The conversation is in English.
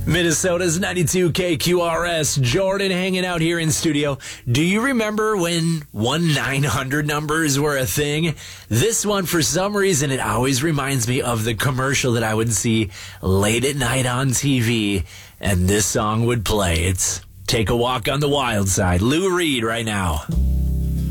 Minnesota's 92 KQRS. Jordan hanging out here in studio. Do you remember when 1-900 numbers were a thing? This one, for some reason, it always reminds me of the commercial that I would see late at night on TV, and this song would play. It's Take a Walk on the Wild Side. Lou Reed right now.